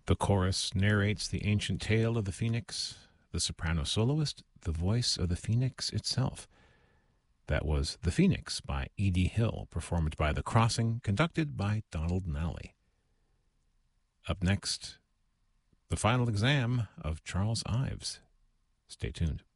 The chorus narrates the ancient tale of the phoenix, the soprano soloist, the voice of the phoenix itself. That was The Phoenix by Edie Hill, performed by The Crossing, conducted by Donald Nally. Up next, the final exam of Charles Ives. Stay tuned.